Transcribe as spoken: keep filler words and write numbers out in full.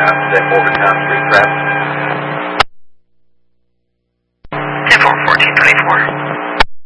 Step Overtown Street traffic. ten four, fourteen twenty-four.